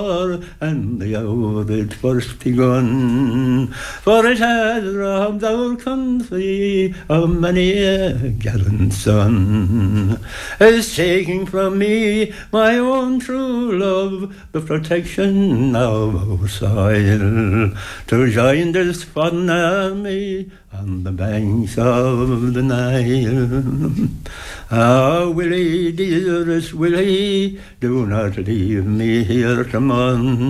and the hour it first begun. For it has robbed our country of many a gallant son. It's taking from me my own true love, the protection of our soil, to join this foreign army on the banks of the Nile. Ah, Willie, dearest Willie, do not leave me here to mourn.